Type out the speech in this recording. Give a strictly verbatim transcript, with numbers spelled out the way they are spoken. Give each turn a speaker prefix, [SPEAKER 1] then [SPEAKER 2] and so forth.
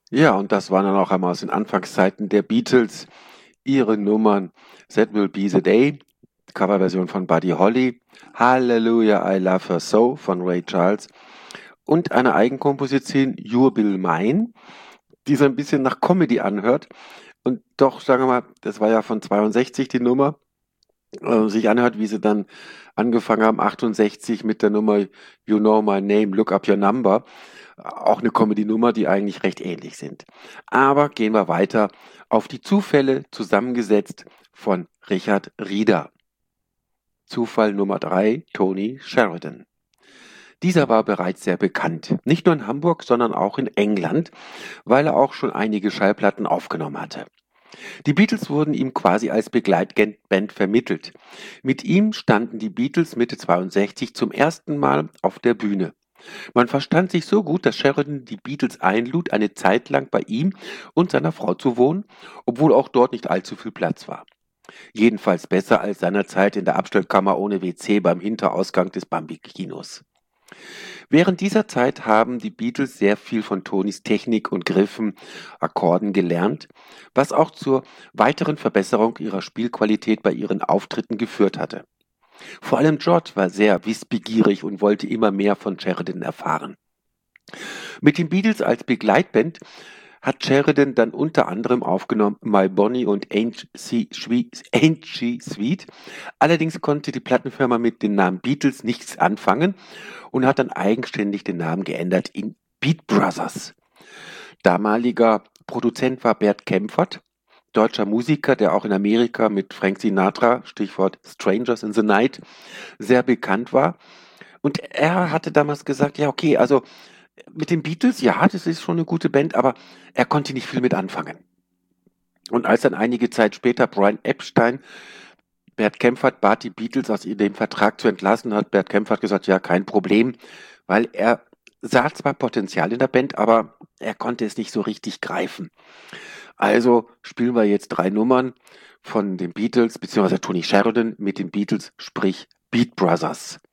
[SPEAKER 1] Ja, und das waren dann auch einmal aus den Anfangszeiten der Beatles ihre Nummern That Will Be the Day, Coverversion von Buddy Holly, Hallelujah, I Love Her So von Ray Charles und eine Eigenkomposition You'll Be Mine, die so ein bisschen nach Comedy anhört und doch, sagen wir mal, das war ja von zweiundsechzig die Nummer, äh, sich anhört, wie sie dann angefangen haben, achtundsechzig mit der Nummer You Know My Name, Look Up Your Number. Auch eine Comedy-Nummer, die eigentlich recht ähnlich sind. Aber gehen wir weiter auf die Zufälle, zusammengesetzt von Richard Rieder. Zufall Nummer drei, Tony Sheridan. Dieser war bereits sehr bekannt, nicht nur in Hamburg, sondern auch in England, weil er auch schon einige Schallplatten aufgenommen hatte. Die Beatles wurden ihm quasi als Begleitband vermittelt. Mit ihm standen die Beatles Mitte zweiundsechzig zum ersten Mal auf der Bühne. Man verstand sich so gut, dass Sheridan die Beatles einlud, eine Zeit lang bei ihm und seiner Frau zu wohnen, obwohl auch dort nicht allzu viel Platz war. Jedenfalls besser als seinerzeit in der Abstellkammer ohne W C beim Hinterausgang des Bambi-Kinos. Während dieser Zeit haben die Beatles sehr viel von Tonys Technik und Griffen, Akkorden gelernt, was auch zur weiteren Verbesserung ihrer Spielqualität bei ihren Auftritten geführt hatte. Vor allem George war sehr wissbegierig und wollte immer mehr von Sheridan erfahren. Mit den Beatles als Begleitband hat Sheridan dann unter anderem aufgenommen My Bonnie und Ain't She Sweet. Ain't She Sweet. Allerdings konnte die Plattenfirma mit dem Namen Beatles nichts anfangen und hat dann eigenständig den Namen geändert in Beat Brothers. Damaliger Produzent war Bert Kaempfert, deutscher Musiker, der auch in Amerika mit Frank Sinatra, Stichwort Strangers in the Night, sehr bekannt war. Und er hatte damals gesagt, ja okay, also mit den Beatles, ja, das ist schon eine gute Band, aber er konnte nicht viel mit anfangen. Und als dann einige Zeit später Brian Epstein Bert Kaempfert bat, die Beatles aus dem Vertrag zu entlassen, hat Bert Kaempfert gesagt, ja, kein Problem, weil er sah zwar Potenzial in der Band, aber er konnte es nicht so richtig greifen. Also spielen wir jetzt drei Nummern von den Beatles, beziehungsweise Tony Sheridan mit den Beatles, sprich Beat Brothers.